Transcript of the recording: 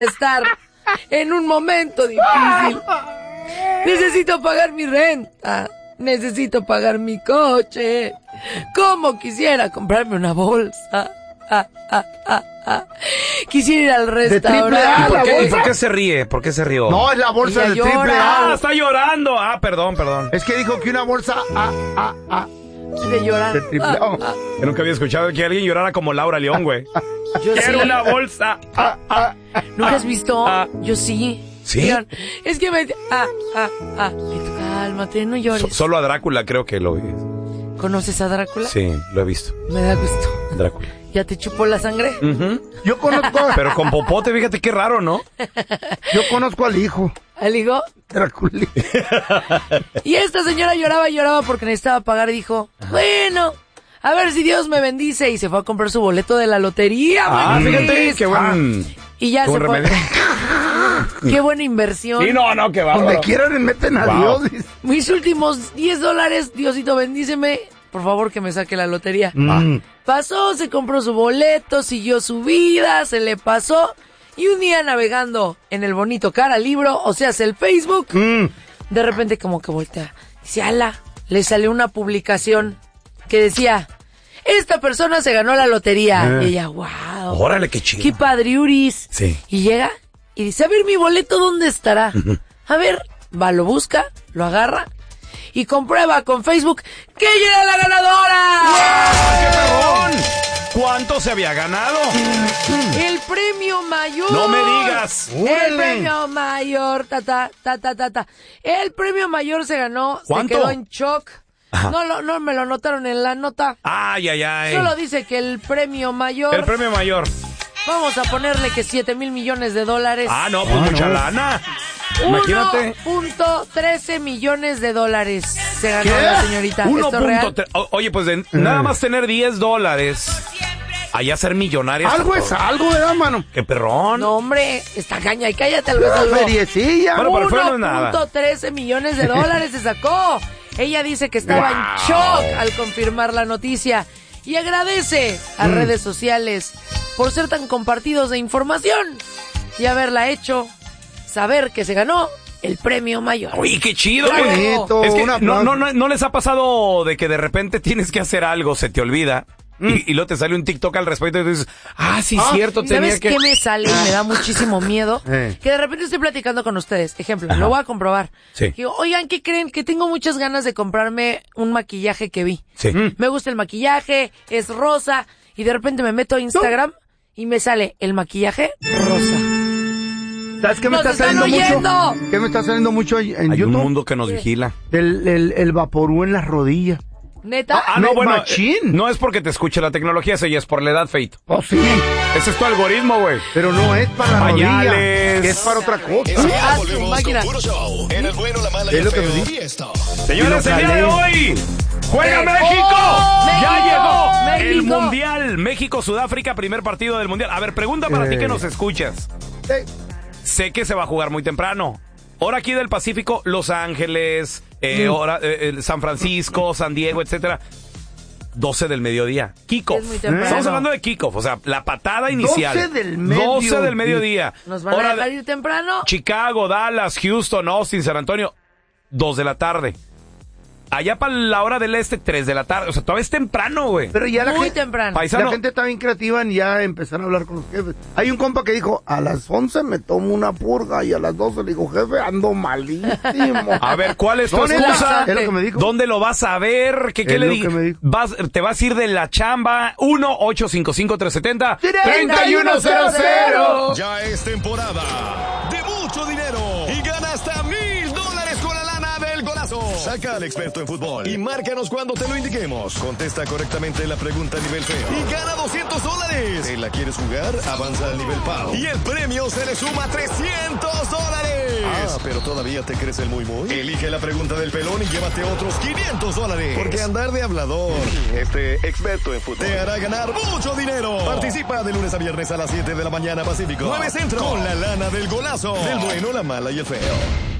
estar en un momento difícil. Necesito pagar mi renta. Necesito pagar mi coche. Como quisiera comprarme una bolsa. Quisiera ir al restaurante. ¿Y por qué se ríe? ¿Por qué se rió? No, es la bolsa de Ella llora. AAA. Está llorando. Perdón. Es que dijo que una bolsa Quiere llorar. de AAA. Yo nunca había escuchado que alguien llorara como Laura León, güey. Yo Quiero sí. una bolsa. ¿Nunca has visto? Yo sí. ¿Sí? Oigan, es que me... Y tú, cálmate, no llores. Solo a Drácula creo que lo vi. ¿Conoces a Drácula? Sí, lo he visto. Me da gusto. Drácula. ¿Ya te chupó la sangre? Yo conozco, Pero con popote, fíjate qué raro, ¿no? yo conozco al hijo. ¿Al hijo? Drácula. Y esta señora lloraba porque necesitaba pagar y dijo, bueno, a ver si Dios me bendice. Y se fue a comprar su boleto de la lotería. muy Fíjate, feliz. qué buen... Y ya qué se buen fue. remedio. Qué buena inversión. Sí, no, qué bárbaro. Donde quieran le meten a Wow. Dios. Mis últimos $10, Diosito bendíceme. Por favor, que me saque la lotería. Pasó, se compró su boleto, siguió su vida, se le pasó. Y un día navegando en el bonito cara libro, o sea, el Facebook, de repente como que voltea. Dice, ala, le salió una publicación que decía, esta persona se ganó la lotería. Y ella, wow. Órale, qué chido. Qué padriuris. Sí. Y llega y dice, a ver, mi boleto, ¿dónde estará? A ver, va, lo busca, lo agarra y comprueba con Facebook que ella era la ganadora. ¡Qué perrón! ¿Cuánto se había ganado? El premio mayor. No me digas. El premio mayor, El premio mayor se ganó, ¿Cuánto? se quedó en shock. No me lo notaron en la nota. Ay. Solo dice que el premio mayor. El premio mayor. Vamos a ponerle que $7,000 millones. No, pues mucha lana. Imagínate. 1.13 millones se ganó la señorita. ¿Esto es real? Oye, pues nada más tener $10, allá ser millonaria. Algo es algo, ¿verdad, mano? ¡Qué perrón! No, hombre, está caña y cállate al beso. Feriecilla. Bueno, pero fue no es nada. 1.13 millones se sacó. Ella dice que estaba en shock al confirmar la noticia y agradece a redes sociales por ser tan compartidos de información y haberla hecho saber que se ganó el premio mayor. Oye, qué chido, Bravo. güey. Bonito, Es que un aplauso. no les ha pasado de que de repente tienes que hacer algo, se te olvida y luego te sale un TikTok al respecto y tú dices, sí, cierto, tenía ¿Sabes que... qué me sale y me da muchísimo miedo? Que de repente estoy platicando con ustedes. Ejemplo, lo voy a comprobar. Sí. Digo, oigan, ¿qué creen? Que tengo muchas ganas de comprarme un maquillaje que vi. Sí. Me gusta el maquillaje, es rosa, y de repente me meto a Instagram y me sale el maquillaje rosa. ¿Sabes qué me ¡Nos está están saliendo oyendo! mucho? ¿Qué me está saliendo mucho en Hay YouTube? un mundo que nos vigila. El vaporú en las rodillas. ¿Neta? No, bueno, Machín. no es porque te escuche la tecnología, ella es por la edad, Feito. Oh, sí. Ese es tu algoritmo, güey. Pero no es para la Pañales. rodilla. Es para otra cosa. Ah, Volvemos con máquina. Puro Show. En el bueno, la mala y Es el lo que feo. me dice. Y esto. Señores, el día de hoy ¡juega México! ¡Ya llegó el Mundial! México-Sudáfrica, primer partido del Mundial. A ver, pregunta para ti que nos escuchas. Sé que se va a jugar muy temprano. Hora aquí del Pacífico, Los Ángeles, San Francisco, San Diego, etcétera. 12 del mediodía. Kickoff. Es muy temprano. Estamos hablando de kickoff, o sea, la patada inicial. 12 del mediodía. ¿Nos van a dejar ir temprano? Chicago, Dallas, Houston, Austin, San Antonio, 2 de la tarde. Allá para la hora del 3 de la tarde. O sea, todavía es temprano, güey. Pero ya la Muy gente, temprano. Paisano. la gente está bien creativa en ya empezar a hablar con los jefes. Hay un compa que dijo, a las 11 me tomo una purga y a las 12 le digo, jefe, ando malísimo. A ver, ¿cuál es tu No, neta, excusa? es lo que me dijo. ¿Dónde lo vas a ver? ¿Qué Es le lo digo? que me dijo. ¿Te vas a ir de la chamba? 1-855-370 ¡3100! Ya es temporada de mucho dinero y gana hasta $1,000 con la lana del golazo. Saca al experto en fútbol y márcanos cuando te lo indiquemos. Contesta correctamente la pregunta a nivel feo y gana $200. ¿Te la quieres jugar? Avanza al nivel PAO y el premio se le suma $300. Pero todavía te crees el muy. Elige la pregunta del pelón y llévate otros $500. Porque andar de hablador, experto en fútbol, te hará ganar mucho dinero. Participa de lunes a viernes a las 7 de la mañana Pacífico, 9 Centro, con la lana del golazo, del bueno, la mala y el feo.